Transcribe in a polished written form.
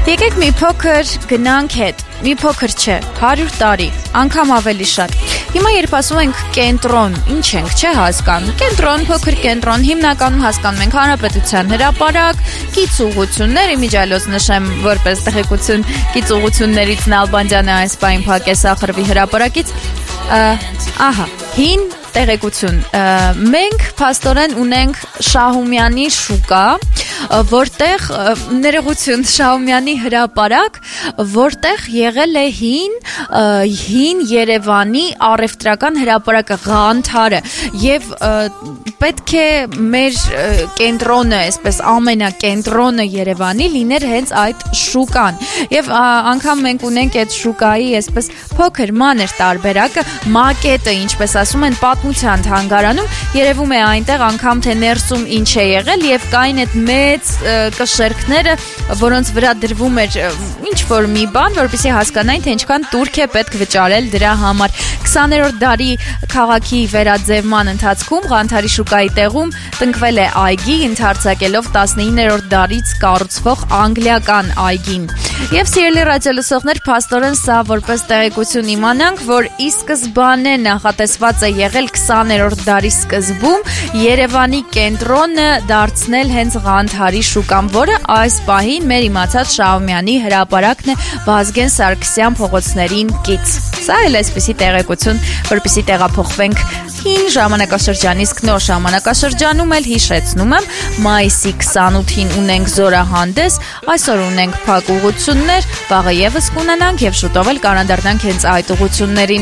Եկեք մի փոքր գնանք հետ, մի փոքր չէ, 100 տարի, անգամ ավելի շատ։ Հիմա երբ ասում ենք կենտրոն, ինչ ենք չէ հասկանում, կենտրոն, փոքր կենտրոն, հիմնականում հասկանում ենք Հանրապետության հրապարակ, կից ուղղություններ, իմիջիալոց նշեմ որպես տեղեկություն, կից ուղղություններից Նալբանդյանը այս պահին փակ է Սախարվի հրապարակից, հին տեղեկություն, մենք փաստորեն ունենք Շահումյանի շուկա, որտեղ ներողություն Շահումյանի հրապարակ, որտեղ եղել է հին Երևանի առևտրական հրապարակը Ղանթարը եւ պետք է մեր կենտրոնը, այսպես ամենակենտրոնը Երևանի լիներ հենց այդ շուկան եւ անգամ մենք ունենք այդ շուկայի այսպես փոքր մանր տարբերակը մակետը, ինչպես ասում են, պատմության թանգարանում երևում է այնտեղ անգամ թե ներսում ինչ է եղել եւ կային այդ մեծ կշերքները, որոնց վրա դրվում էր ինչ որ մի բան, որպեսզի հասկանային թե ինչքան турք է պետք վճարել դրա համար։ 20-րդ դարի քաղաքի վերաձևման ընթացքում Ղանթարի շուկայի տեղում տնկվել է այգի, ընդարձակելով 19-րդ դարից կառուցվող անգլիական այգին։ Եվ սիրելի ռադիոլսողներ, փաստորեն սա որպես տեղեկություն իմանանք, որ ի սկզբանե նախատեսված է եղել 20-րդ դարի սկզբում Երևանի կենտրոնը դարձնել հենց Ղանթարի շուկան, որը այս պահին մեր իմացած Շահումյանի հրապարակն է Վազգեն Սարգսյան փողոցներին կից։ Սա էլ այսպիսի տեղեկություն, որպեսզի տեղափոխվենք հին ժամանակաշրջան, իսկ նոր ժամանակաշրջանում էլ հիշեցնում եմ, մայիսի 28-ին ունենք զորահանդես, այսօր ունենք փակ ուղղություններ, վաղը եւս կունենանք եւ շուտով էլ կանանդառնանք հենց այդ ուղղություններին։